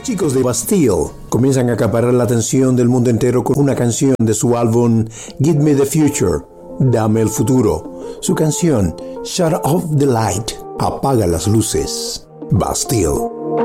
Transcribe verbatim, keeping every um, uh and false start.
Los chicos de Bastille comienzan a acaparar la atención del mundo entero con una canción de su álbum Give Me the Future, Dame el futuro. Su canción Shut Off the Light, Apaga las luces. Bastille.